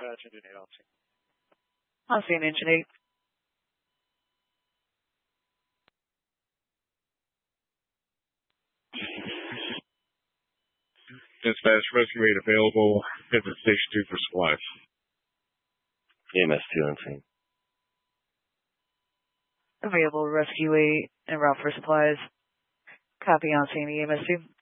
dispatch, engine 8 on scene. On scene, engine 8. Dispatch, rescue 8 available. Head to station 2 for supplies. EMS 2 on scene. Available rescue 8 en route for supplies. Copy on scene, EMS 2.